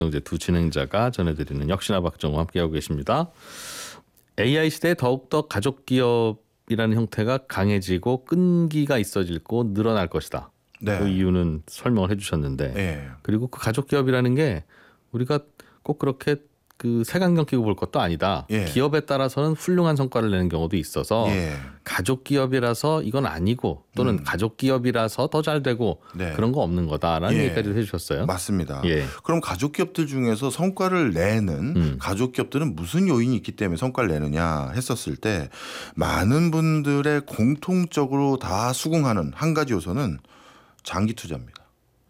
이제 두 진행자가 전해드리는 역시나 박정우 함께하고 계십니다. AI 시대에 더욱더 가족 기업이라는 형태가 강해지고 끈기가 있어지고 늘어날 것이다. 네. 그 이유는 설명을 해주셨는데, 네. 그리고 그 가족 기업이라는 게 우리가 꼭 그렇게 그 색안경 끼고 볼 것도 아니다. 예. 기업에 따라서는 훌륭한 성과를 내는 경우도 있어서 예. 가족 기업이라서 이건 아니고 또는 가족 기업이라서 더 잘 되고 네. 그런 거 없는 거다라는 예. 얘기까지 해주셨어요. 맞습니다. 예. 그럼 가족 기업들 중에서 성과를 내는 가족 기업들은 무슨 요인이 있기 때문에 성과를 내느냐 했었을 때 많은 분들의 공통적으로 다 수긍하는 한 가지 요소는 장기 투자입니다.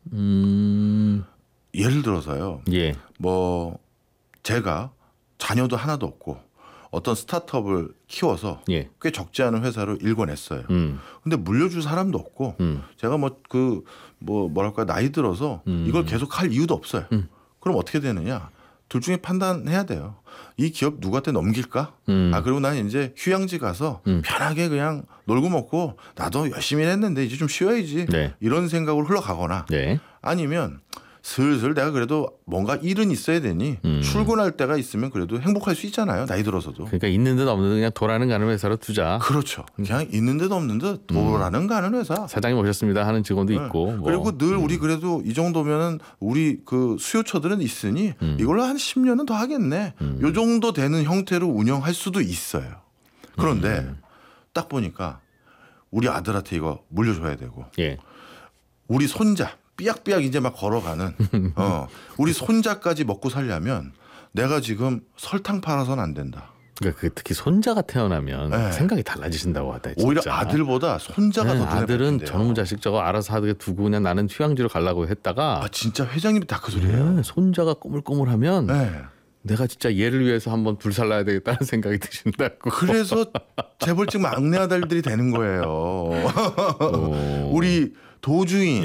예를 들어서요. 예. 뭐 제가 자녀도 하나도 없고 어떤 스타트업을 키워서 예. 꽤 적지 않은 회사를 일궈냈어요. 근데 물려줄 사람도 없고 제가 뭐랄까 나이 들어서 이걸 계속 할 이유도 없어요. 그럼 어떻게 되느냐? 둘 중에 판단해야 돼요. 이 기업 누구한테 넘길까? 그리고 난 이제 휴양지 가서 편하게 그냥 놀고 먹고 나도 열심히 했는데 이제 좀 쉬어야지. 네. 이런 생각으로 흘러가거나 네. 아니면 슬슬 내가 그래도 뭔가 일은 있어야 되니 출근할 때가 있으면 그래도 행복할 수 있잖아요. 나이 들어서도. 그러니까 있는 듯 없는 듯 그냥 돌아는 가는 회사로 두자. 그렇죠. 그냥 있는 듯 없는 듯 돌아는 가는 회사. 사장님 오셨습니다 하는 직원도 있고. 뭐. 그리고 늘 우리 그래도 이 정도면은 우리 그 수요처들은 있으니 이걸로 한 10년은 더 하겠네. 요 정도 되는 형태로 운영할 수도 있어요. 그런데 딱 보니까 우리 아들한테 이거 물려줘야 되고 예. 우리 손자 삐약삐약 이제 막 걸어가는 우리 손자까지 먹고 살려면 내가 지금 설탕 팔아서는 안 된다. 그러니까 특히 손자가 태어나면 네. 생각이 달라지신다고 하다. 진짜. 오히려 아들보다 손자가 더 눈에 아들은 밟힌대요. 저놈 자식 저거 알아서 하게 두고 그냥 나는 휴양지로 가려고 했다가 진짜 회장님이 다 그 소리예요. 손자가 꼬물꼬물하면 네. 내가 진짜 얘를 위해서 한번 불살라야 되겠다는 생각이 드신다고. 그래서 재벌집 막내 아들들이 되는 거예요. 우리 도주인,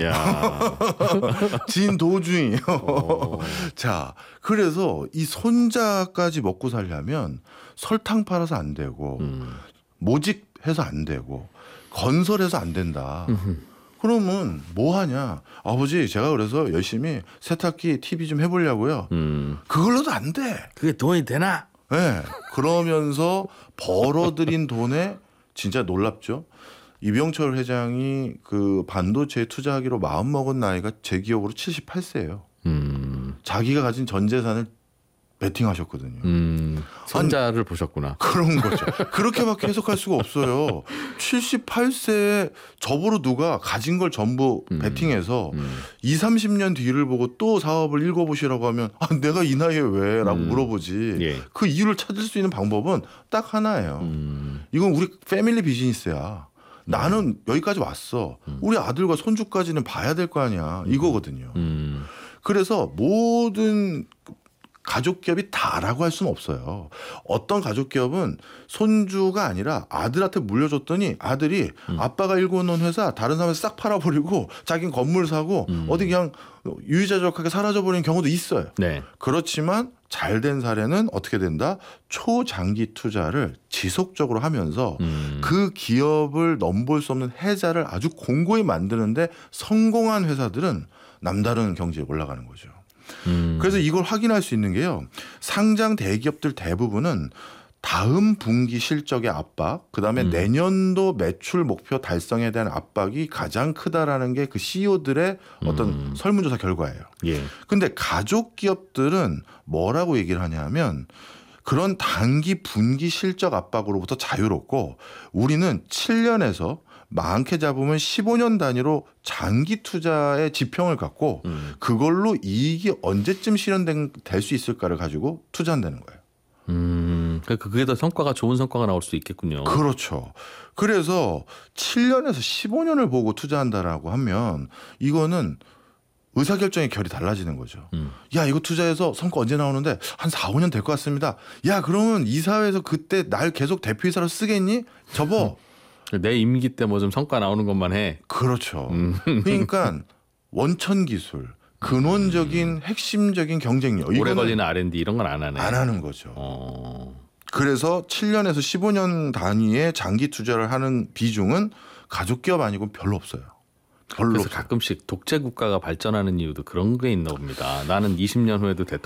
진 도주인. 자, 그래서 이 손자까지 먹고 살려면 설탕 팔아서 안 되고 모직해서 안 되고 건설해서 안 된다. 그러면 뭐 하냐? 아버지 제가 그래서 열심히 세탁기 TV 좀 해보려고요. 그걸로도 안 돼. 그게 돈이 되나? 네. 그러면서 벌어들인 돈에 진짜 놀랍죠. 이병철 회장이 그 반도체에 투자하기로 마음먹은 나이가 제 기억으로 78세예요. 자기가 가진 전 재산을 베팅하셨거든요. 손자를 보셨구나. 그런 거죠. 그렇게밖에 해석할 수가 없어요. 78세에 저보러 누가 가진 걸 전부 베팅해서 20, 30년 뒤를 보고 또 사업을 읽어보시라고 하면 내가 이 나이에 왜? 라고 물어보지. 예. 그 이유를 찾을 수 있는 방법은 딱 하나예요. 이건 우리 패밀리 비즈니스야. 나는 여기까지 왔어. 우리 아들과 손주까지는 봐야 될 거 아니야. 이거거든요. 그래서 모든 가족 기업이 다라고 할 수는 없어요. 어떤 가족 기업은 손주가 아니라 아들한테 물려줬더니 아들이 아빠가 일궈놓은 회사 다른 사람한테 싹 팔아버리고 자기는 건물 사고 어디 그냥 유유자적하게 사라져버리는 경우도 있어요. 네. 그렇지만 잘된 사례는 어떻게 된다? 초장기 투자를 지속적으로 하면서 그 기업을 넘볼 수 없는 해자를 아주 공고히 만드는데 성공한 회사들은 남다른 경지에 올라가는 거죠. 그래서 이걸 확인할 수 있는 게요. 상장 대기업들 대부분은 다음 분기 실적의 압박, 그다음에 내년도 매출 목표 달성에 대한 압박이 가장 크다라는 게 그 CEO들의 어떤 설문조사 결과예요. 예. 근데 가족 기업들은 뭐라고 얘기를 하냐면 그런 단기 분기 실적 압박으로부터 자유롭고 우리는 7년에서 많게 잡으면 15년 단위로 장기 투자의 지평을 갖고 그걸로 이익이 언제쯤 실현될 수 있을까를 가지고 투자한다는 거예요. 그게 더 성과가 좋은 성과가 나올 수 있겠군요. 그렇죠. 그래서 7년에서 15년을 보고 투자한다라고 하면 이거는 의사결정의 결이 달라지는 거죠. 야, 이거 투자해서 성과 언제 나오는데 한 4, 5년 될 것 같습니다. 야, 그러면 이사회에서 그때 날 계속 대표이사로 쓰겠니? 접어. 내 임기 때 뭐 좀 성과 나오는 것만 해. 그렇죠. 그러니까 원천 기술, 근원적인 핵심적인 경쟁력. 오래 걸리는 R&D 이런 건 안 하네. 안 하는 거죠. 그래서 7년에서 15년 단위의 장기 투자를 하는 비중은 가족 기업 아니고 별로 없어요. 별로 그래서 없어요. 가끔씩 독재 국가가 발전하는 이유도 그런 게 있나 봅니다. 나는 20년 후에도